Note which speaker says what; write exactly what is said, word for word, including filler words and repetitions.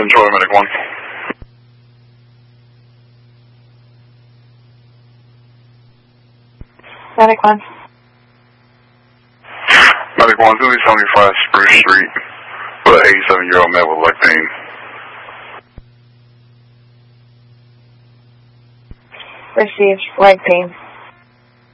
Speaker 1: Enjoy, Medic one.
Speaker 2: Medic one.
Speaker 1: Medic one, two seventy-five Spruce Street with an eighty-seven-year-old male with leg pain.
Speaker 2: Received leg pain.